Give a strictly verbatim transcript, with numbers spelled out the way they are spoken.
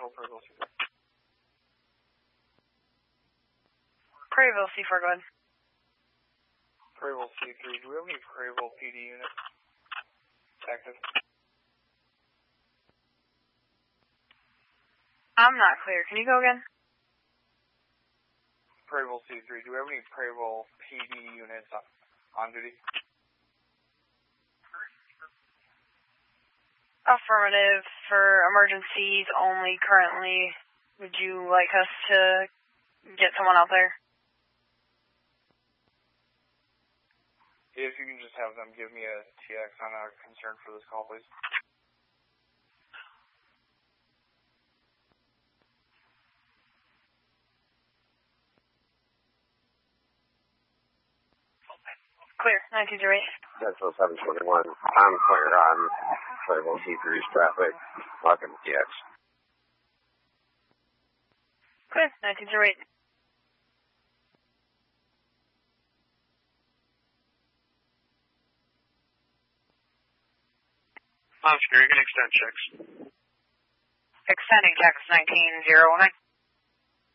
Central, Prairieville C three. Prairieville C four, go ahead. Prairieville C three, do we have any Prairieville P D units active? I'm not clear. Can you go again? Prairieville C three, do we have any Prairieville P D units on, on duty? Affirmative. For emergencies only currently. Would you like us to get someone out there? If you can just have them give me a T X on a concern for this call, please. Clear, nine two zero eight. Central seven twenty-one. I'm clear on Prairieville C three's traffic. Welcome to T X. Clear, nine two zero eight. I'm sure you can extend checks. Extending checks nineteen zero nine.